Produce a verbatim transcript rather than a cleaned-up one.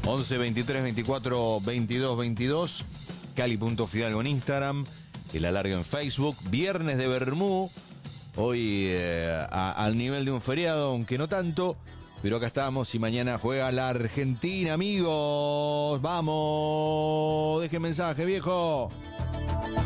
once veintitrés veinticuatro veintidós veintidós. Cali.fidalgo en Instagram. El alargue en Facebook. Viernes de Bermú. Hoy eh, a, al nivel de un feriado, aunque no tanto. Pero acá estamos y mañana juega la Argentina, amigos. ¡Vamos! Dejen mensaje, viejo.